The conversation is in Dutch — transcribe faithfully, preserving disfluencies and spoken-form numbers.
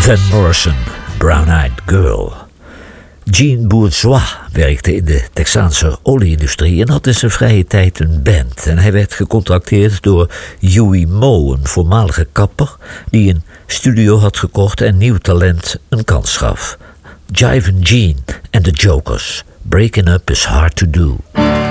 Van Morrison, Brown Eyed Girl. Gene Bourgeois werkte in de Texaanse olieindustrie en had in zijn vrije tijd een band. En hij werd gecontracteerd door Huey Moe, een voormalige kapper, die een studio had gekocht en nieuw talent een kans gaf. Jivin' Gene en The Jokers. Breaking Up is Hard to Do.